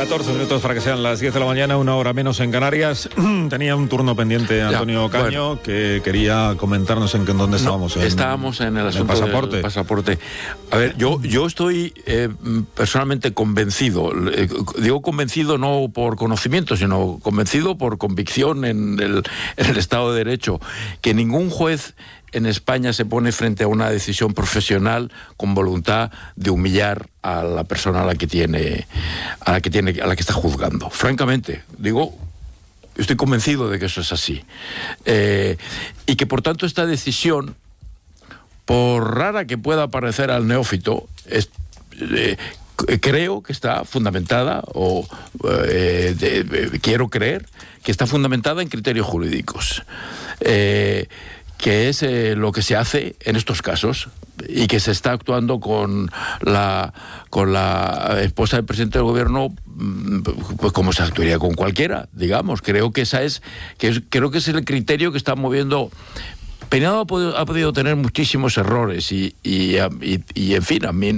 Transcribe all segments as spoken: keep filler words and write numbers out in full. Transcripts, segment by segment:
catorce minutos para que sean las diez de la mañana, una hora menos en Canarias. Tenía un turno pendiente Antonio ya, Caño, bueno, que quería comentarnos en, en dónde estábamos. No, en, estábamos en el asunto el pasaporte. del pasaporte. A ver, yo, yo estoy eh, personalmente convencido, eh, digo convencido no por conocimiento, sino convencido por convicción en el, en el Estado de Derecho, que ningún juez en España se pone frente a una decisión profesional con voluntad de humillar a la persona a la que tiene, a la que tiene, a la que está juzgando. Francamente, digo, estoy convencido de que eso es así. Eh, y que por tanto esta decisión, por rara que pueda parecer al neófito, es, eh, creo que está fundamentada, o eh, de, de, quiero creer que está fundamentada en criterios jurídicos. Eh, que es eh, lo que se hace en estos casos y que se está actuando con la con la esposa del presidente del gobierno, pues como se actuaría con cualquiera, digamos. Creo que esa es que es, creo que es el criterio que está moviendo. Peinado ha podido, ha podido tener muchísimos errores y, y, y, y en fin, a mí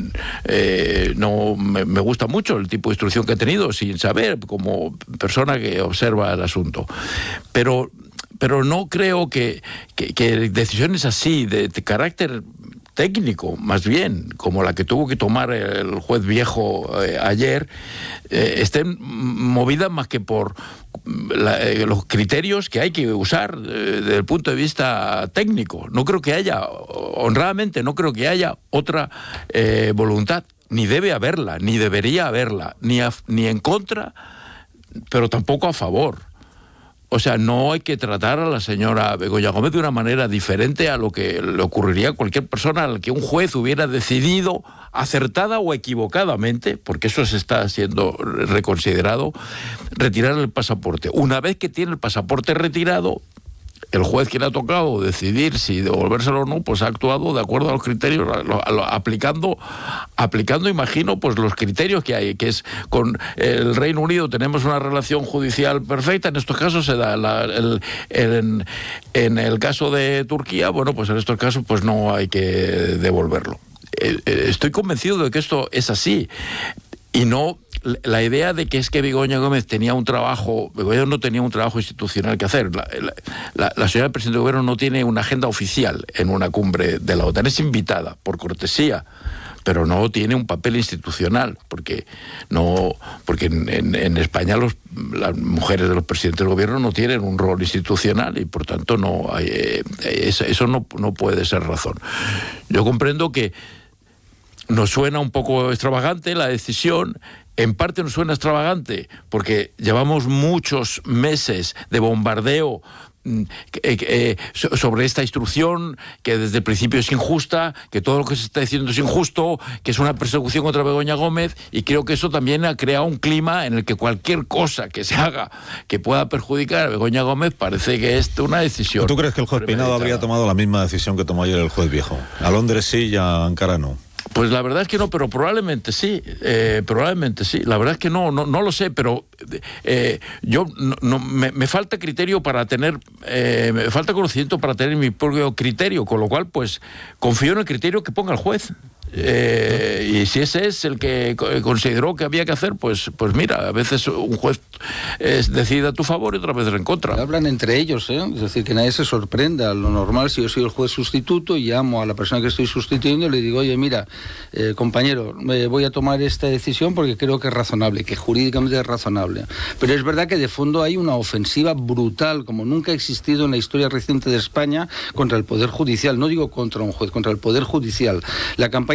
eh, no me, me gusta mucho el tipo de instrucción que ha tenido, sin saber, como persona que observa el asunto. Pero pero no creo que, que, que decisiones así, de, de carácter técnico, más bien, como la que tuvo que tomar el juez Viejo eh, ayer, eh, estén movidas más que por la, eh, los criterios que hay que usar eh, desde el punto de vista técnico. No creo que haya, honradamente, no creo que haya otra eh, voluntad, ni debe haberla, ni debería haberla, ni, a, ni en contra, pero tampoco a favor. O sea, no hay que tratar a la señora Begoña Gómez de una manera diferente a lo que le ocurriría a cualquier persona a la que un juez hubiera decidido, acertada o equivocadamente, porque eso se está siendo reconsiderado, retirar el pasaporte. Una vez que tiene el pasaporte retirado, el juez que le ha tocado decidir si devolvérselo o no, pues ha actuado de acuerdo a los criterios, lo, lo, aplicando, aplicando, imagino, pues los criterios que hay, que es con el Reino Unido tenemos una relación judicial perfecta, en estos casos se da, la, el, el, en, en el caso de Turquía, bueno, pues en estos casos pues no hay que devolverlo. Estoy convencido de que esto es así, y no la idea de que es que Begoña Gómez tenía un trabajo, Begoña no tenía un trabajo institucional que hacer. La, la, la, la señora presidenta del gobierno no tiene una agenda oficial en una cumbre de la OTAN, es invitada por cortesía, pero no tiene un papel institucional, porque no, porque en, en, en España los, las mujeres de los presidentes del gobierno no tienen un rol institucional y por tanto no hay, eh, eso, eso no, no puede ser razón. Yo comprendo que nos suena un poco extravagante la decisión. En parte nos suena extravagante porque llevamos muchos meses de bombardeo eh, eh, sobre esta instrucción, que desde el principio es injusta, que todo lo que se está diciendo es injusto, que es una persecución contra Begoña Gómez, y creo que eso también ha creado un clima en el que cualquier cosa que se haga que pueda perjudicar a Begoña Gómez parece que es una decisión. ¿Tú crees que el juez Peinado habría tomado la misma decisión que tomó ayer el juez Viejo? A Londres sí y a Ankara no. Pues la verdad es que no, pero probablemente sí, eh, probablemente sí. La verdad es que no, no, no lo sé, pero eh, yo no, no me, me falta criterio para tener, eh, me falta conocimiento para tener mi propio criterio, con lo cual, pues, confío en el criterio que ponga el juez. Eh, y si ese es el que consideró que había que hacer, pues pues mira, a veces un juez es, decide a tu favor y otras veces en contra. Hablan entre ellos, ¿eh? Es decir, que nadie se sorprenda. Lo normal, si yo soy el juez sustituto y llamo a la persona que estoy sustituyendo y le digo, oye, mira, eh, compañero, me voy a tomar esta decisión porque creo que es razonable, que jurídicamente es razonable. Pero es verdad que de fondo hay una ofensiva brutal, como nunca ha existido en la historia reciente de España, contra el Poder Judicial. No digo contra un juez, contra el Poder Judicial. La campaña